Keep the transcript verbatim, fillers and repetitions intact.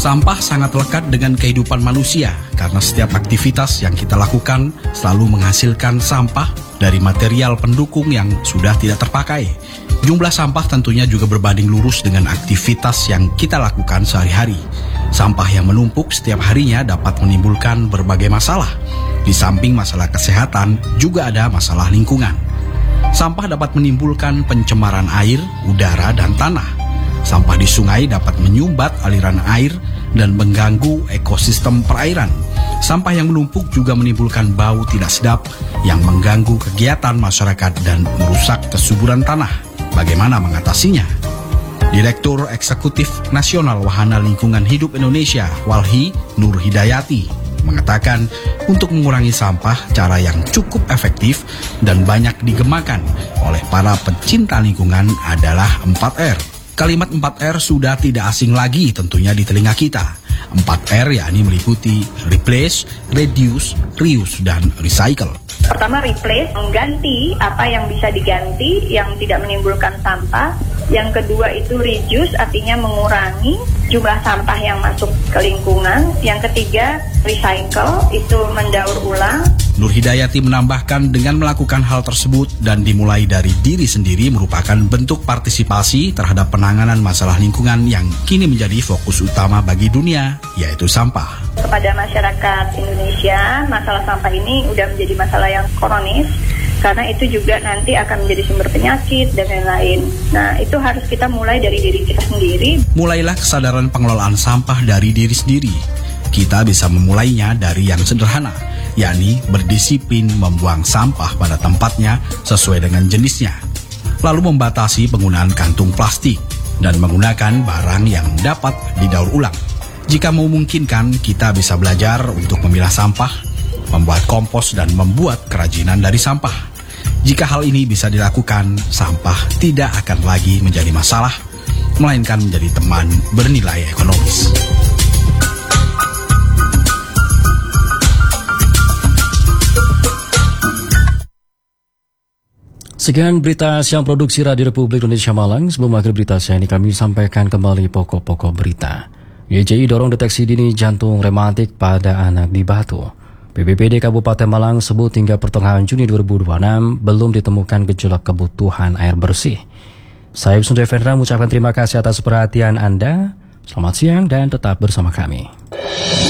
Sampah sangat lekat dengan kehidupan manusia karena setiap aktivitas yang kita lakukan selalu menghasilkan sampah dari material pendukung yang sudah tidak terpakai. Jumlah sampah tentunya juga berbanding lurus dengan aktivitas yang kita lakukan sehari-hari. Sampah yang menumpuk setiap harinya dapat menimbulkan berbagai masalah. Di samping masalah kesehatan, juga ada masalah lingkungan. Sampah dapat menimbulkan pencemaran air, udara, dan tanah. Sampah di sungai dapat menyumbat aliran air dan mengganggu ekosistem perairan. Sampah yang menumpuk juga menimbulkan bau tidak sedap yang mengganggu kegiatan masyarakat dan merusak kesuburan tanah. Bagaimana mengatasinya? Direktur Eksekutif Nasional Wahana Lingkungan Hidup Indonesia, Walhi Nur Hidayati, mengatakan untuk mengurangi sampah, cara yang cukup efektif dan banyak digemakan oleh para pecinta lingkungan adalah empat R. Kalimat empat R sudah tidak asing lagi tentunya di telinga kita. empat R yakni meliputi replace, reduce, reuse, dan recycle. Pertama, replace, mengganti apa yang bisa diganti, yang tidak menimbulkan sampah. Yang kedua itu reduce, artinya mengurangi jumlah sampah yang masuk ke lingkungan. Yang ketiga, recycle, itu mendaur ulang. Nur Hidayati menambahkan dengan melakukan hal tersebut dan dimulai dari diri sendiri merupakan bentuk partisipasi terhadap penanganan masalah lingkungan yang kini menjadi fokus utama bagi dunia, yaitu sampah. Kepada masyarakat Indonesia, masalah sampah ini udah menjadi masalah yang kronis, karena itu juga nanti akan menjadi sumber penyakit dan lain-lain. Nah, itu harus kita mulai dari diri kita sendiri. Mulailah kesadaran pengelolaan sampah dari diri sendiri. Kita bisa memulainya dari yang sederhana, yakni berdisiplin membuang sampah pada tempatnya sesuai dengan jenisnya. Lalu membatasi penggunaan kantung plastik dan menggunakan barang yang dapat didaur ulang. Jika memungkinkan, kita bisa belajar untuk memilah sampah, membuat kompos, dan membuat kerajinan dari sampah. Jika hal ini bisa dilakukan, sampah tidak akan lagi menjadi masalah, melainkan menjadi teman bernilai ekonomis. Sekian berita siang produksi Radio Republik Indonesia Malang. Sebelum akhir berita siang ini kami sampaikan kembali pokok-pokok berita. Y J I dorong deteksi dini jantung rematik pada anak di Batu. B P B D Kabupaten Malang sebut hingga pertengahan Juni dua ribu dua puluh enam belum ditemukan gejolak kebutuhan air bersih. Saya Sundar Fendra mengucapkan terima kasih atas perhatian Anda. Selamat siang dan tetap bersama kami.